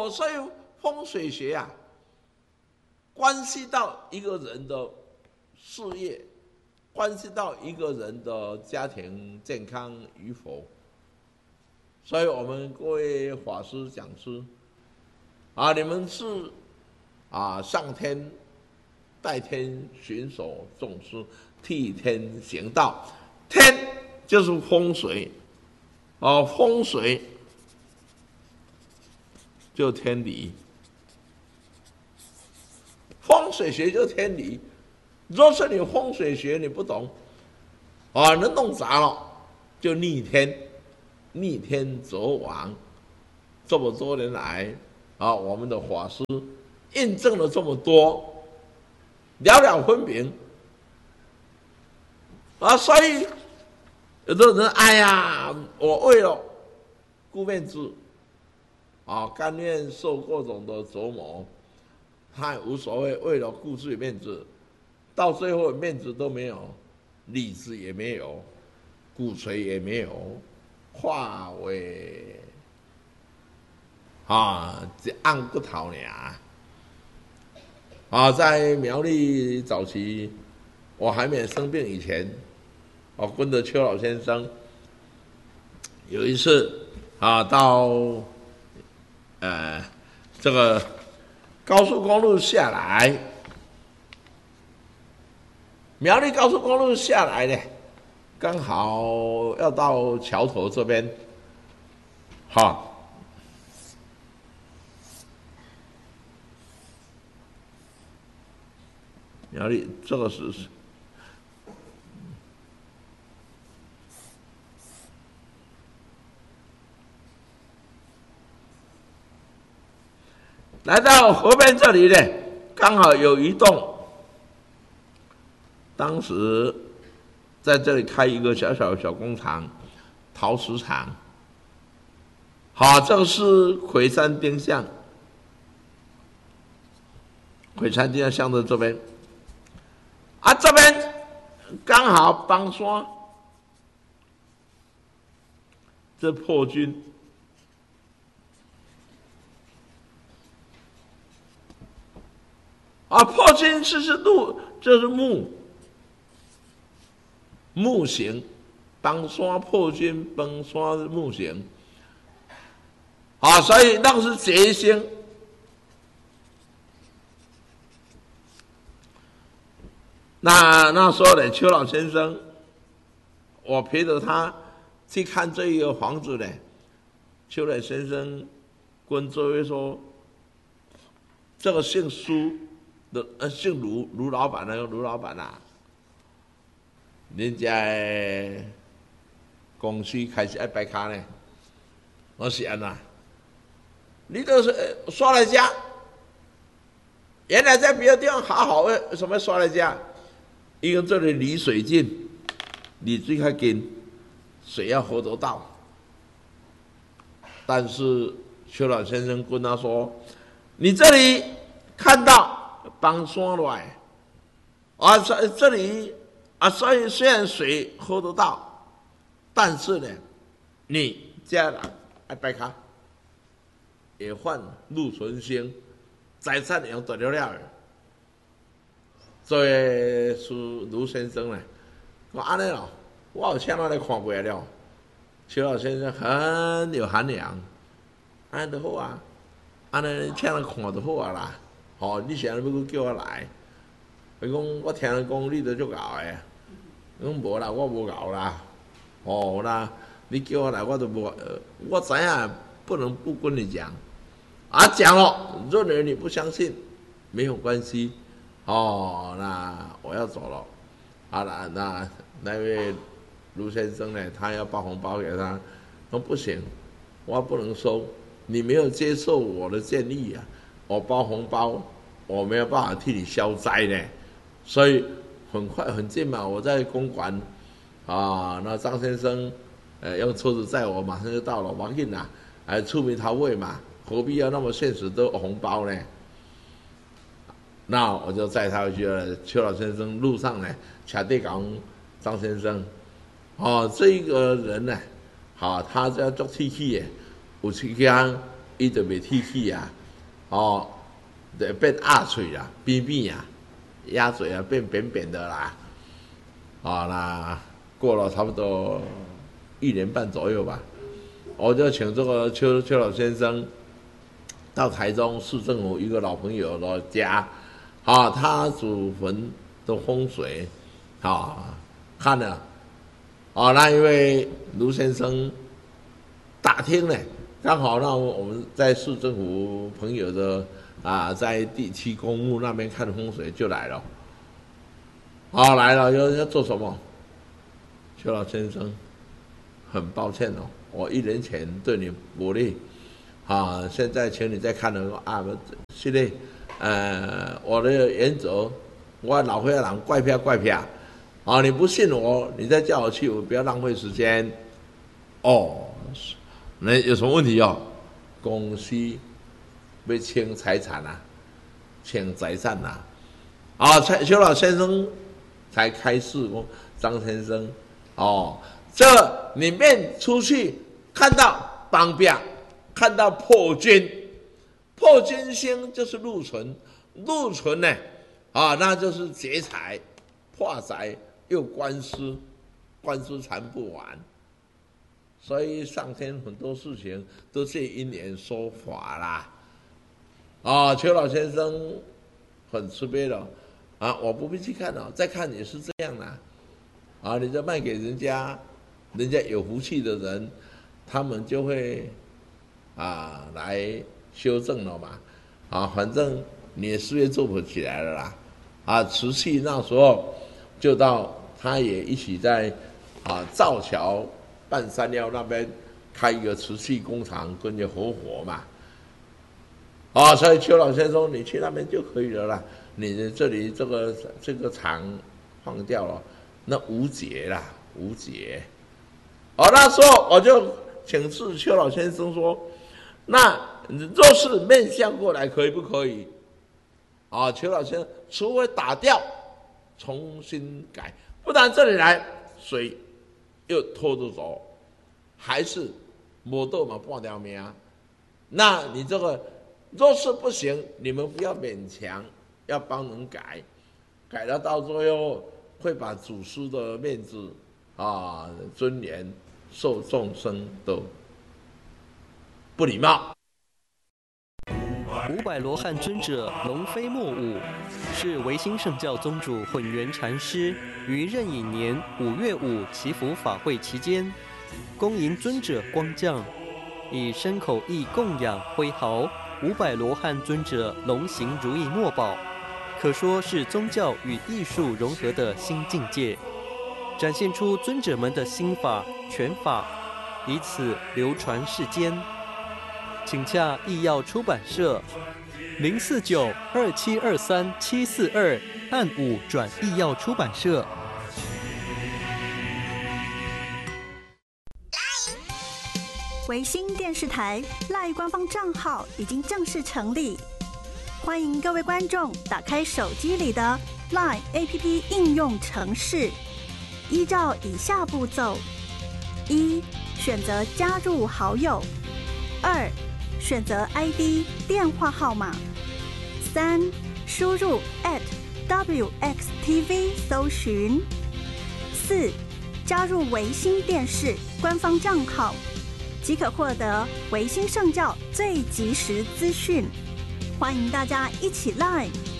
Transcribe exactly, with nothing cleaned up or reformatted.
哦，所以风水学啊，关系到一个人的事业，关系到一个人的家庭健康与否。所以我们各位法师讲师啊，你们是啊上天代天巡守众生，替天行道。天就是风水，哦，风水就天理，风水学就天理。若是你风水学你不懂，啊，能弄砸了就逆天。逆天则亡，这么多年来啊，我们的法师印证了这么多，了了分明啊。所以有的人，哎呀，我为了顾面子啊，甘愿受各种的折磨，他也无所谓，为了顾自己面子，到最后面子都没有，理智也没有，骨髓也没有。化为啊，这按骨头呢啊，在苗栗早期，我还没生病以前，我跟着邱老先生，有一次啊，到呃这个高速公路下来，苗栗高速公路下来呢。刚好要到桥头这边，哈，苗栗这个是来到河边这里呢，刚好有一栋，当时。在这里开一个小小的小工厂，陶瓷厂。好，这个是魁山丁香，魁山丁香的这边，啊，这边刚好帮山，这破军，啊，破军是是路，这是木。木形，帮山破军，崩山木形，啊，所以那个是劫星。那那时候呢，邱老先生，我陪着他去看这一个房子呢。邱老先生跟这位说，这个姓苏的，呃，姓卢，卢老板那个卢老板啊。人家公司开始爱摆卡呢，我是安那，你都是刷来家，原来在别的地方好好的，为什么刷来家？因为这里离水近，离水较近，水要喝得到。但是邱老先生跟他说：“你这里看到帮山来，啊，这这里。”啊，所以虽然水喝得到，但是呢，你家人爱摆卡，也犯禄存星，财产用得了了。所以是卢先生呢，我安尼哦，我有请他来看过了。邱老先生很有涵养，安尼就好啊，安尼请他看就好啊啦。哦，你现在要叫我来？伊讲我听人讲你都足熬的，我讲无啦，我无熬啦，哦啦，你叫我来我都无，呃，我知影不能不跟你讲，啊讲了，认为你不相信，没有关系，哦，那我要走了，啊那那那位卢先生呢，他要包红包给他，说不行，我不能收，你没有接受我的建议啊，我包红包，我没有办法替你消灾呢。所以很快很近嘛，我在公馆啊，那张先生呃用车子载我，马上就到了，王印呐，还出名桃位嘛，何必要那么现实都有红包呢？那我就载他回去了。邱老先生路上呢，恰对讲张先生，哦，这个人呢，好、哦，他叫做 T T 耶，有去讲伊就袂提起啊，哦，就变鸭嘴啦，扁扁啊，鸭嘴啊变扁扁的啦，啊、哦，那过了差不多一年半左右吧，我就请这个邱邱老先生到台中市政府一个老朋友的家，啊，他祖坟的风水，啊，看了，啊，那因为卢先生打听呢。刚好让我们在市政府朋友的啊，在第七公墓那边看风水就来了，好、哦、来了要要做什么？邱老先生，很抱歉哦，我一年前对你不利，啊，现在请你再看了啊，是的，呃，我的原则，我老会人怪票怪票，啊，你不信我，你再叫我去，我不要浪费时间，哦。那有什么问题哦？公司要清财产啊，清财产啊，啊，邱老先生才开示过张先生，哦，这里面出去看到帮表，看到破军，破军星就是禄存，禄存呢，啊，那就是劫财、破财又官司，官司缠不完。所以上天很多事情都借因缘说法啦，啊，邱老先生很慈悲的，啊，我不必去看了，再看也是这样啦，啊，你就卖给人家，人家有福气的人，他们就会啊来修正了嘛，啊，反正你的事业做不起来了啦，啊，瓷器那时候就到他也一起在啊造桥。半山腰那边开一个瓷器工厂，跟着合伙嘛，啊、哦，所以邱老先生你去那边就可以了啦。你这里这个这个厂放掉了，那无解啦，无解。哦，那时候我就请示邱老先生说，那若是面向过来可以不可以？啊、哦，邱老先生除非打掉，重新改，不然这里来水。又拖着走，还是磨豆嘛半条命。那你这个若是不行，你们不要勉强，要帮人改，改了到最后会把祖师的面子啊、尊严受众生的不礼貌。 五百罗汉尊者龙飞莫舞，是维新圣教宗主混元禅师于壬寅年五月五祈福法会期间，恭迎尊者光降，以身口意供养挥毫五百罗汉尊者龙行如意墨宝，可说是宗教与艺术融合的新境界，展现出尊者们的心法拳法，以此流传世间。请洽艺耀出版社零四九二七二三七四二，按五转艺耀出版社。 维新电视台 LINE 官方账号已经正式成立，欢迎各位观众打开手机里的 LINE A P P 应用程式，依照以下步骤：一、选择加入好友；二、选择 I D 电话号码；三、输入 at W X T V 搜寻；四、加入维新电视官方账号，即可获得维新圣教最及时资讯。欢迎大家一起 Line